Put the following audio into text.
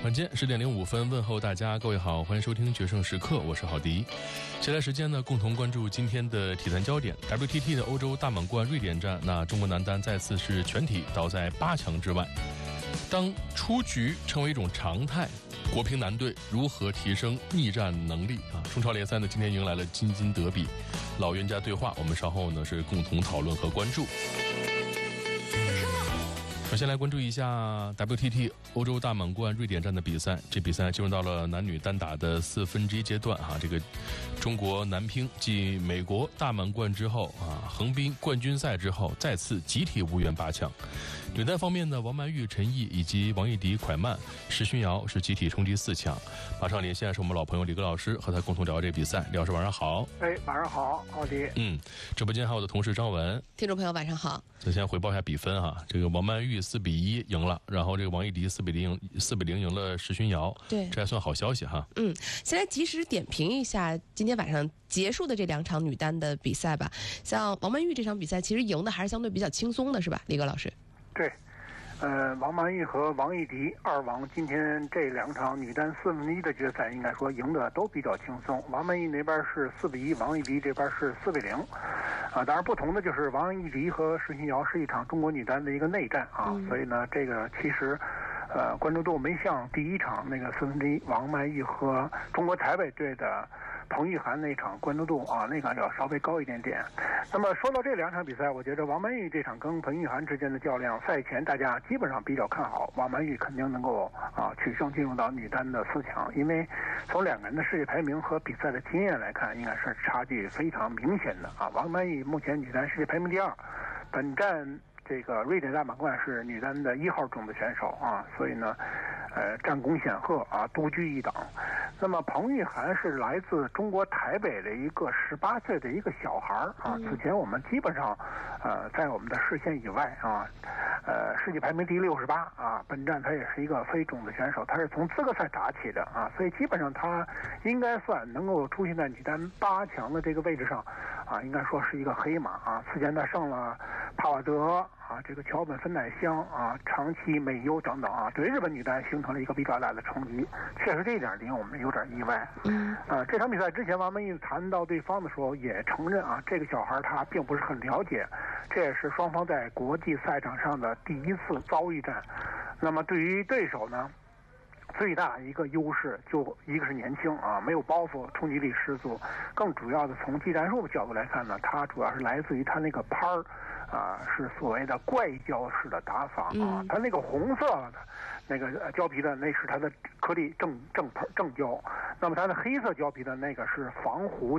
晚间10点05分，问候大家，各位好，欢迎收听决胜时刻，我是郝迪。接下来时间呢，共同关注今天的体坛焦点。WTT 的欧洲大满贯瑞典站，那中国男单再次是全体倒在8强之外。当出局成为一种常态，国乒男队如何提升逆战能力啊？中超联赛呢，今天迎来了京津德比，老冤家对话，我们稍后呢是共同讨论和关注。首先来关注一下 WTT 欧洲大满贯瑞典站的比赛，这比赛进入到了男女单打的1/4阶段啊。这个中国男乒继美国大满贯之后啊，横滨冠军赛之后，再次集体无缘8强。女单方面呢，王曼玉、陈毅以及王艺迪、蒯曼、石勋瑶是集体冲击4强。马上连线是我们老朋友李格老师，和他共同聊这比赛。李老师晚上好。 晚上好，郝迪。 直播间还有我的同事张文。 听众朋友晚上好。 咱先回报一下比分哈，这个王曼玉4-1赢了，然后这个王艺迪4比0赢了石勋瑶， 对， 这还算好消息哈。 先来及时点评一下今天晚上结束的这2场女单的比赛吧。像王曼玉这场比赛，其实赢的还是相对比较轻松的，是吧，李格老师？ 对，王曼玉和王艺迪二王今天这2场女单1/4的决赛，应该说赢得都比较轻松。王曼玉那边是4-1，王艺迪这边是4比0。当然不同的就是王艺迪和石勋瑶是一场中国女单的一个内战啊，所以呢，这个其实关注度没像第一场那个1/4王曼玉和中国台北队的彭玉涵那场关注度啊，那个要稍微高一点点。那么说到这2场比赛，我觉得王曼玉这场跟彭玉涵之间的较量，赛前大家基本上比较看好王曼玉肯定能够取胜进入到女单的4强，因为从2个人的世界排名和比赛的经验来看，应该是差距非常明显的啊。王曼玉目前女单世界排名第2，本站这个瑞典大满贯是女单的1号种子选手啊，所以呢，战功显赫啊，独居一档。那么彭玉涵是来自中国台北的一个18岁的一个小孩啊，此前我们基本上在我们的视线以外啊，世界排名第68啊，本站他也是一个非种子选手，他是从资格赛打起的啊，所以基本上他应该算能够出现在女单8强的这个位置上啊，应该说是一个黑马啊。此前他胜了帕瓦德啊，这个桥本芬乃香啊，长崎美优等等啊，对日本女单形成了一个比较大的冲击，确实这一点令我们有点意外。这场比赛之前王曼玉谈到对方的时候也承认啊，这个小孩他并不是很了解，这也是双方在国际赛场上的第一次遭遇战。那么对于对手呢，最大一个优势就一个是年轻啊，没有包袱，冲击力十足。更主要的从技战术的角度来看呢，它主要是来自于它那个拍儿啊，是所谓的怪胶式的打法啊。它那个红色的那个胶皮的，那是它的颗粒正胶。那么它的黑色胶皮的那个是防糊